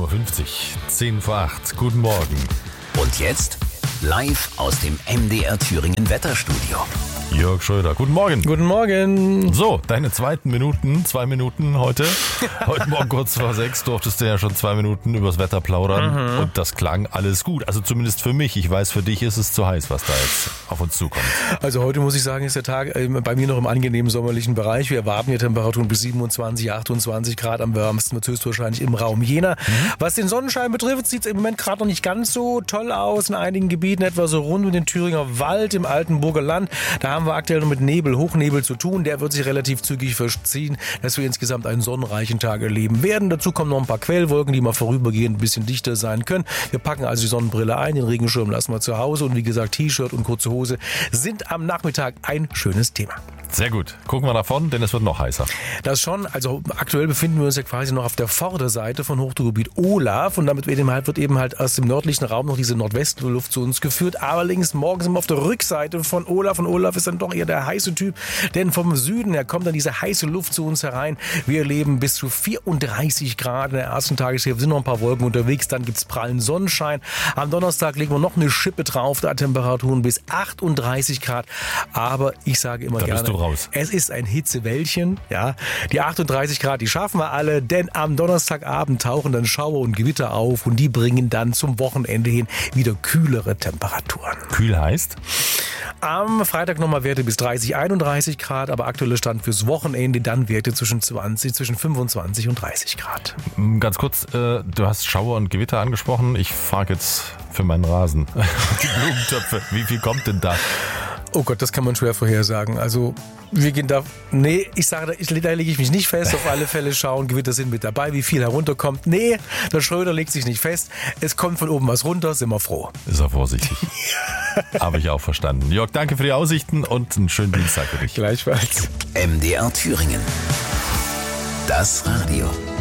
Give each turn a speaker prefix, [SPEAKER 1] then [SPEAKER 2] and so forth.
[SPEAKER 1] 10 vor 8. Guten Morgen.
[SPEAKER 2] Und jetzt live aus dem MDR Thüringen Wetterstudio.
[SPEAKER 1] Jörg Schröder, guten Morgen.
[SPEAKER 3] Guten Morgen.
[SPEAKER 1] So, deine 2 Minuten heute. Heute Morgen kurz vor 6 durftest du ja schon 2 Minuten übers Wetter plaudern. Und das klang alles gut. Also zumindest für mich. Ich weiß, für dich ist es zu heiß, was da jetzt auf uns zukommt.
[SPEAKER 3] Also heute muss ich sagen, ist der Tag bei mir noch im angenehmen sommerlichen Bereich. Wir erwarten hier Temperaturen bis 27, 28 Grad am wärmsten. Das höchstwahrscheinlich im Raum Jena. Was den Sonnenschein betrifft, sieht es im Moment gerade noch nicht ganz so toll aus. In einigen Gebieten etwa so rund um den Thüringer Wald im Altenburger Land. Da haben wir aktuell noch mit Nebel, Hochnebel zu tun. Der wird sich relativ zügig verziehen, dass wir insgesamt einen sonnenreichen Tag erleben werden. Dazu kommen noch ein paar Quellwolken, die mal vorübergehend ein bisschen dichter sein können. Wir packen also die Sonnenbrille ein, den Regenschirm lassen wir zu Hause und wie gesagt, T-Shirt und kurze Hose sind am Nachmittag ein schönes Thema.
[SPEAKER 1] Sehr gut. Gucken wir davon, denn es wird noch heißer.
[SPEAKER 3] Das schon. Also aktuell befinden wir uns ja quasi noch auf der Vorderseite von Hochdruckgebiet Olaf und damit wird eben halt aus dem nördlichen Raum noch diese Nordwestluft zu uns geführt. Allerdings morgen sind wir auf der Rückseite von Olaf und Olaf ist dann doch eher der heiße Typ, denn vom Süden her kommt dann diese heiße Luft zu uns herein. Wir erleben bis zu 34 Grad in der ersten Tageshälfte, sind noch ein paar Wolken unterwegs, dann gibt's prallen Sonnenschein. Am Donnerstag legen wir noch eine Schippe drauf, da Temperaturen bis 38 Grad. Aber ich sage immer
[SPEAKER 1] da
[SPEAKER 3] gerne,
[SPEAKER 1] bist du raus.
[SPEAKER 3] Es ist ein Hitzewellchen, ja. Die 38 Grad, die schaffen wir alle, denn am Donnerstagabend tauchen dann Schauer und Gewitter auf und die bringen dann zum Wochenende hin wieder kühlere Temperaturen.
[SPEAKER 1] Kühl heißt?
[SPEAKER 3] Am Freitag nochmal Werte bis 30, 31 Grad, aber aktueller Stand fürs Wochenende dann Werte zwischen 25 und 30 Grad.
[SPEAKER 1] Ganz kurz, du hast Schauer und Gewitter angesprochen. Ich frage jetzt für meinen Rasen. Die Blumentöpfe, wie viel kommt denn da?
[SPEAKER 3] Oh Gott, das kann man schwer vorhersagen. Also wir gehen da, da lege ich mich nicht fest. Auf alle Fälle schauen, Gewitter sind mit dabei. Wie viel herunterkommt? Nee, der Schröder legt sich nicht fest. Es kommt von oben was runter, sind wir froh.
[SPEAKER 1] Ist er vorsichtig. Habe ich auch verstanden. Jörg, danke für die Aussichten und einen schönen Dienstag für dich.
[SPEAKER 3] Gleichfalls.
[SPEAKER 2] MDR Thüringen. Das Radio.